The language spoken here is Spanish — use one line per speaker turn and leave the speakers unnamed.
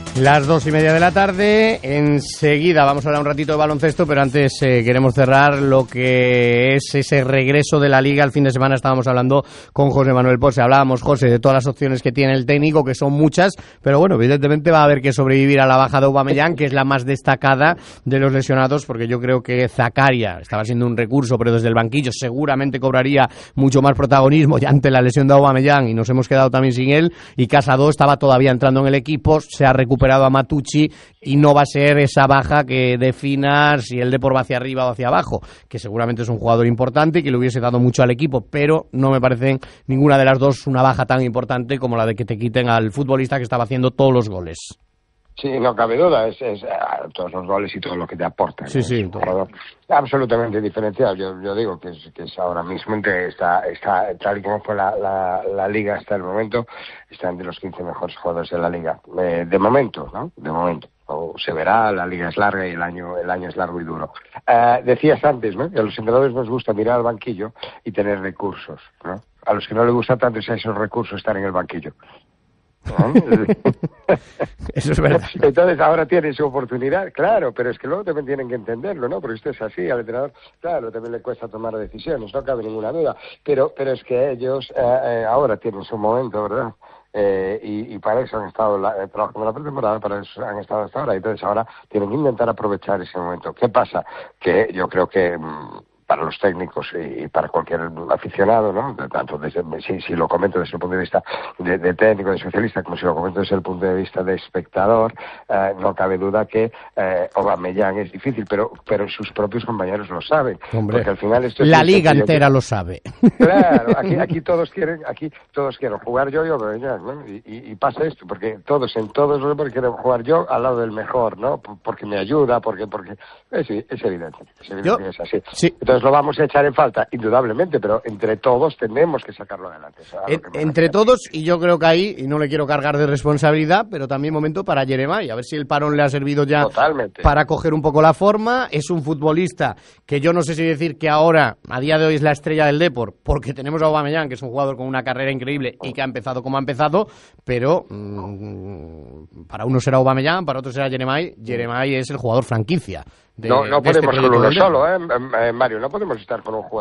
Las 2:30 de la tarde, enseguida vamos a hablar un ratito de baloncesto, pero antes queremos cerrar lo que es ese regreso de la Liga. El fin de semana estábamos hablando con José Manuel Pose, hablábamos, José, de todas las opciones que tiene el técnico, que son muchas, pero bueno, evidentemente va a haber que sobrevivir a la baja de Aubameyang, que es la más destacada de los lesionados, porque yo creo que Zakaria estaba siendo un recurso, pero desde el banquillo seguramente cobraría mucho más protagonismo ya ante la lesión de Aubameyang, y nos hemos quedado también sin él, y Casado estaba todavía entrando en el equipo, se ha recuperado a Matucci y no va a ser esa baja que defina si el Depor va hacia arriba o hacia abajo, que seguramente es un jugador importante y que le hubiese dado mucho al equipo, pero no me parece ninguna de las dos una baja tan importante como la de que te quiten al futbolista que estaba haciendo todos los goles.
Sí, no cabe duda, es todos los goles y todo lo que te aporta.
Sí, sí.
Un jugador absolutamente diferencial. Yo digo que es ahora mismo, está tal y como fue la Liga hasta el momento, está entre los 15 mejores jugadores de la Liga. De momento, ¿no? De momento. O se verá, la Liga es larga y el año es largo y duro. Decías antes, ¿no?, que a los entrenadores nos gusta mirar al banquillo y tener recursos, ¿no? A los que no les gusta tanto esos recursos estar en el banquillo.
Eso es verdad.
Entonces ahora tienen su oportunidad, claro, pero es que luego también tienen que entenderlo, ¿no? Porque esto es así, al entrenador, claro, también le cuesta tomar decisiones, no cabe ninguna duda, pero es que ellos ahora tienen su momento, ¿verdad? Y para eso han estado trabajando la pretemporada, para eso han estado hasta ahora, entonces ahora tienen que intentar aprovechar ese momento. ¿Qué pasa? Que yo creo que para los técnicos y para cualquier aficionado, ¿no?, tanto si lo comento desde el punto de vista de técnico, de especialista, como si lo comento desde el punto de vista de espectador, no cabe duda que Aubameyang es difícil, pero sus propios compañeros lo saben.
Hombre,
porque al final esto
la liga entera lo sabe.
Claro, aquí todos quieren jugar yo y Aubameyang, ¿no? Y pasa esto, porque en todos los deportes quieren jugar yo al lado del mejor, ¿no? Porque me ayuda, porque es evidente que es así.
Sí.
Entonces lo vamos a echar en falta, indudablemente, pero entre todos tenemos que sacarlo adelante.
Entre todos, y yo creo que ahí, y no le quiero cargar de responsabilidad, pero también momento para Jeremai, a ver si el parón le ha servido ya
totalmente
para coger un poco la forma. Es un futbolista que yo no sé si decir que ahora, a día de hoy, es la estrella del Depor, porque tenemos a Aubameyang, que es un jugador con una carrera increíble y que ha empezado como ha empezado, pero para uno será Aubameyang, para otro será Jeremai. Jeremai es el jugador franquicia.
No podemos con uno solo, Mario, no podemos estar con un jugador